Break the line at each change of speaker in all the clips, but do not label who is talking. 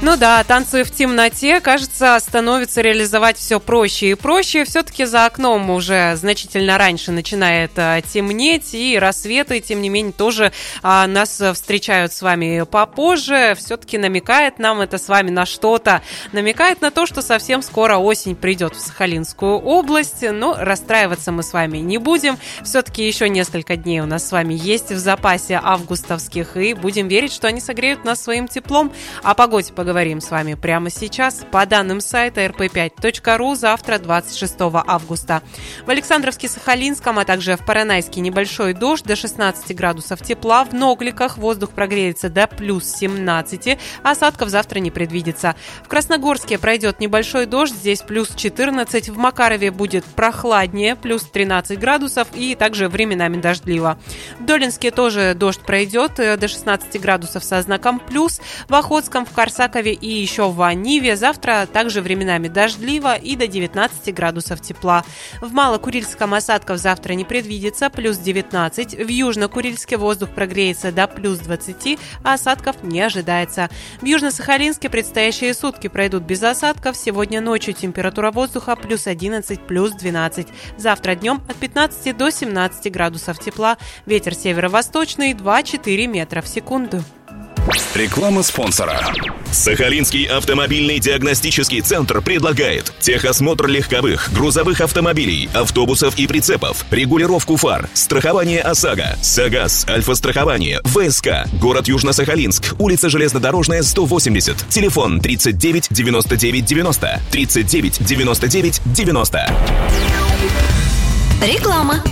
Ну да, танцы в темноте, кажется, становится реализовать все проще и проще. Все-таки за окном уже значительно раньше начинает темнеть, и рассветы, тем не менее, тоже нас встречают с вами попозже. Все-таки намекает нам это с вами на что-то. Намекает на то, что совсем скоро осень придет в Сахалинскую область, но расстраиваться мы с вами не будем. Все-таки еще несколько дней у нас с вами есть в запасе августовских, и будем верить, что они согреют нас своим теплом. О погоде поговорим с вами прямо сейчас. По данным сайта rp5.ru, завтра, 26 августа. В Александровске-Сахалинском, а также в Поронайске небольшой дождь, до 16 градусов тепла. В Ногликах воздух прогреется до плюс 17, осадков завтра не предвидится. В Красногорске пройдет небольшой дождь, здесь плюс 14. В Макарове будет прохладнее, плюс 13 градусов и также временами дождливо. В Долинске тоже дождь пройдет до 16 градусов со знаком плюс. В Охотском, в Корсакове и еще в Аниве завтра также временами дождливо и до 19 градусов тепла. В Малокурильском осадков завтра не предвидится, плюс 19. В Южно-Курильске воздух прогреется до плюс 20, а осадков не ожидается. В Южно-Сахалинске предстоящие сутки пройдут без осадков. Сегодня ночью температура воздуха плюс 11, плюс 12. Завтра днем от 15 до 17 градусов тепла. Ветер северо-восточный 2-4 метра в секунду.
Реклама спонсора. Сахалинский автомобильный диагностический центр предлагает техосмотр легковых, грузовых автомобилей, автобусов и прицепов, регулировку фар, страхование ОСАГО, САГАС, Альфа-страхование, ВСК, город Южно-Сахалинск, улица Железнодорожная, 180, телефон 39 99 90, 39 99 90.
Реклама.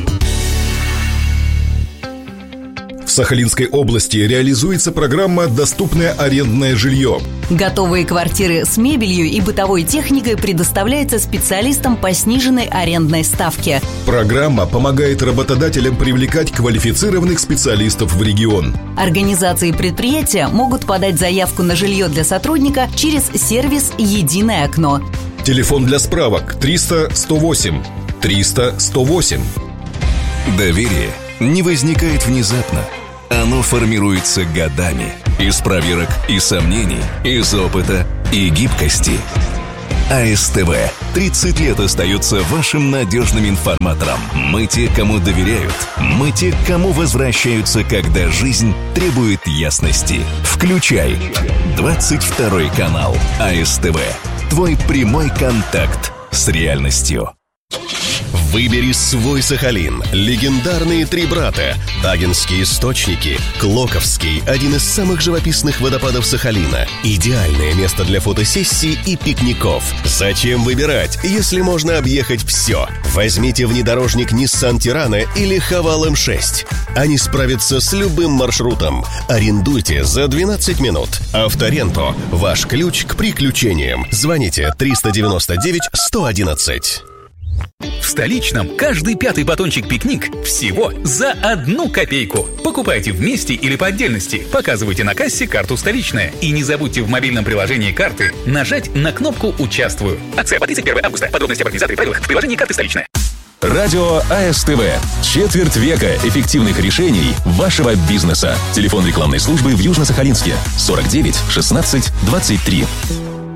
В Сахалинской области реализуется программа «Доступное арендное жилье».
Готовые квартиры с мебелью и бытовой техникой предоставляются специалистам по сниженной арендной ставке.
Программа помогает работодателям привлекать квалифицированных специалистов в регион.
Организации и предприятия могут подать заявку на жилье для сотрудника через сервис «Единое окно».
Телефон для справок 300 108 300 108.
Доверие не возникает внезапно. Оно формируется годами. Из проверок и сомнений, из опыта и гибкости. АСТВ 30 лет остается вашим надежным информатором. Мы те, кому доверяют. Мы те, к кому возвращаются, когда жизнь требует ясности. Включай 22 канал АСТВ. Твой прямой контакт с реальностью. Выбери свой Сахалин. Легендарные три брата. Тагинские источники. Клоковский, один из самых живописных водопадов Сахалина. Идеальное место для фотосессий и пикников. Зачем выбирать, если можно объехать все? Возьмите внедорожник Nissan Tirana или Haval M6. Они справятся с любым маршрутом. Арендуйте за 12 минут. Авторенто. Ваш ключ к приключениям. Звоните 399 111.
В Столичном каждый пятый батончик «Пикник» всего за 1 копейку. Покупайте вместе или по отдельности. Показывайте на кассе карту «Столичная». И не забудьте в мобильном приложении карты нажать на кнопку «Участвую». Акция по 31 августа. Подробности об организаторе и правилах в приложении карты «Столичная».
Радио АСТВ. Четверть века эффективных решений вашего бизнеса. Телефон рекламной службы в Южно-Сахалинске 49 16 23.